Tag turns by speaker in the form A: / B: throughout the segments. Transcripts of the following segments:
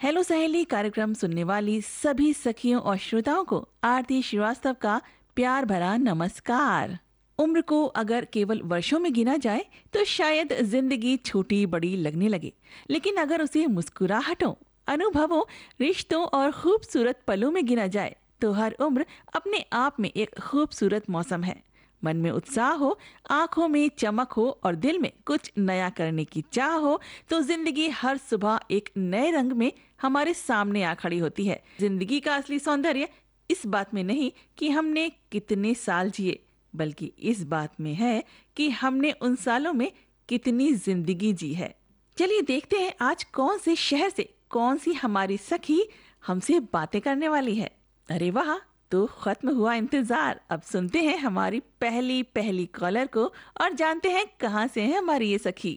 A: Hello सहेली कार्यक्रम सुनने वाली सभी सखियों और श्रोताओं को आरती श्रीवास्तव का प्यार भरा नमस्कार। उम्र को अगर केवल वर्षों में गिना जाए तो शायद जिंदगी छोटी बड़ी लगने लगे, लेकिन अगर उसे मुस्कुराहटों, अनुभवों, रिश्तों और खूबसूरत पलों में गिना जाए तो हर उम्र अपने आप में एक खूबसूरत मौसम है। मन में उत्साह हो, आंखों में चमक हो और दिल में कुछ नया करने की चाह हो तो जिंदगी हर सुबह एक नए रंग में हमारे सामने आ खड़ी होती है। जिंदगी का असली सौंदर्य इस बात में नहीं कि हमने कितने साल जिए, बल्कि इस बात में है कि हमने उन सालों में कितनी जिंदगी जी है। चलिए देखते हैं आज कौन से शहर से कौन सी हमारी सखी हमसे बातें करने वाली है। अरे वाह, तो खत्म हुआ इंतजार। अब सुनते हैं हमारी पहली पहली कॉलर को और जानते हैं कहाँ से है हमारी ये सखी।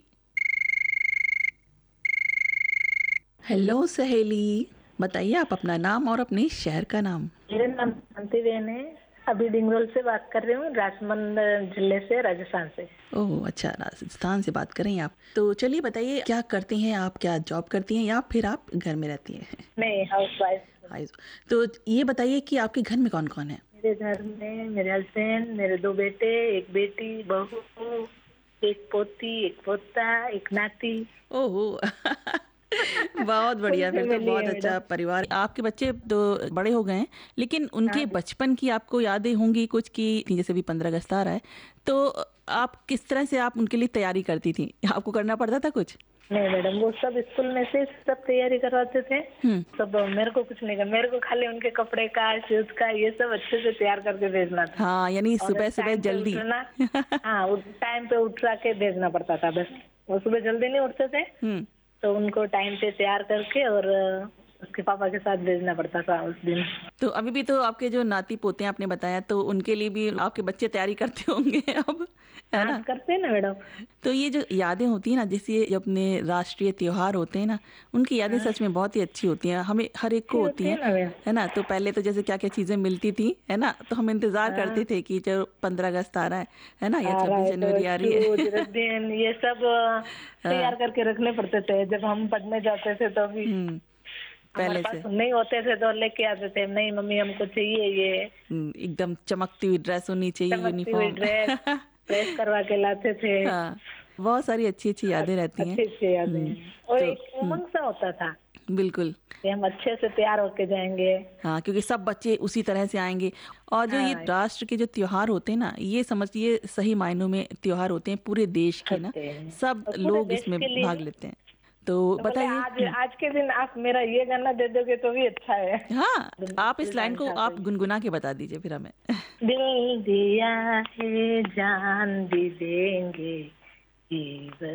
A: हेलो सहेली, बताइए आप अपना नाम और अपने शहर का नाम।
B: मेरा नाम शांति बेन है। अभी डिंगरोल से बात कर रही हूँ, राजमंद जिले से, राजस्थान से।
A: ओह अच्छा, राजस्थान से बात करें आप। तो चलिए बताइए क्या करती हैं आप, क्या जॉब करती हैं या फिर आप घर में रहती हैं?
B: मैं हाउस वाइफ।
A: हाय, तो ये बताइए कि आपके घर में कौन कौन है?
B: मेरे घर में मेरे हस्बैंड, मेरे 2 बेटे, एक बेटी, बहू, एक पोती, एक पोता, एक नाती।
A: ओहो बहुत
B: फुल
A: बढ़िया, फिर तो
B: फैमिली
A: बहुत
B: है
A: अच्छा
B: मैडम।
A: परिवार। आपके बच्चे तो बड़े हो गए हैं, लेकिन
B: हाँ
A: उनके
B: जी।
A: बचपन की आपको यादें होंगी कुछ की, जैसे भी 15 अगस्त आ रहा है तो आप किस तरह से आप उनके लिए तैयारी करती थी? आपको करना पड़ता था कुछ?
B: नहीं मैडम, वो सब स्कूल में से सब तैयारी करवाते थे।
A: हम्म।
B: सब मेरे को कुछ नहीं कर, मेरे को खाली उनके कपड़े का, शूज का, ये सब अच्छे से तैयार करके भेजना था।
A: हाँ, यानी
B: और
A: सुबह सुबह
B: टाइम पे
A: जल्दी
B: उठना। हाँ, टाइम पे उठा के भेजना पड़ता था बस। वो सुबह जल्दी नहीं उठते थे,
A: हम्म।
B: तो उनको टाइम पे तैयार करके और उसके पापा के साथ भेजना पड़ता था उस दिन।
A: तो अभी भी तो आपके जो नाती पोते हैं आपने बताया, तो उनके लिए भी आपके बच्चे तैयारी करते होंगे अब, है
B: हाँ,
A: ना?
B: करते हैं ना मैडम।
A: तो ये जो यादें होती हैं ना, जैसे जो अपने राष्ट्रीय त्योहार होते हैं ना, उनकी यादें
B: हाँ,
A: सच में बहुत ही अच्छी होती हैं, हमें हर एक को
B: अच्छी
A: होती
B: होती है
A: हैं,
B: ना मैडम।
A: है ना? तो पहले तो जैसे क्या क्या चीजें मिलती थी, है ना, तो हम इंतजार करते
B: हाँ,
A: थे कि जो 15 अगस्त आ रहा है ना, या
B: आ रहा
A: 26
B: है तो
A: जनवरी आ रही
B: शूज,
A: है।
B: रद्दीन, ये सब तैयार
A: हाँ।
B: करके रखने पड़ते थे जब हम पढ़ने जाते थे तो भी।
A: हम्म।
B: हमारे
A: पहले
B: पास
A: से
B: नहीं होते थे तो लेके आते थे, नहीं मम्मी हमको चाहिए ये।
A: एकदम चमकती हुई ड्रेस होनी चाहिए,
B: चमकती हुई
A: यूनिफॉर्म।
B: ड्रेस प्रेस करवा के लाते थे।
A: हाँ, बहुत सारी अच्छी अच्छी यादें रहती हैं।
B: अच्छे अच्छे यादें हैं और
A: तो
B: एक उमंग सा होता था
A: बिल्कुल।
B: कि हम अच्छे से तैयार होके जाएंगे।
A: हाँ, क्योंकि सब बच्चे उसी तरह से आएंगे। और जो ये
B: हाँ,
A: राष्ट्र के जो त्योहार होते हैं ना, ये समझिए सही मायनों में त्योहार होते हैं पूरे देश के ना,
B: होते हैं
A: सब
B: और पूरे
A: लोग
B: देश
A: इसमें
B: के लिए
A: भाग
B: भी।
A: लेते हैं। तो
B: तो बोले
A: बताइए।
B: आज आज के दिन आप मेरा ये गाना दे दोगे तो भी अच्छा है।
A: हाँ, आप इस लाइन
B: सुल्तान
A: को
B: था
A: आप
B: कोई।
A: गुनगुना के बता दीजिए फिर हमें।
B: दिल दिया है जान भी देंगे, जीवन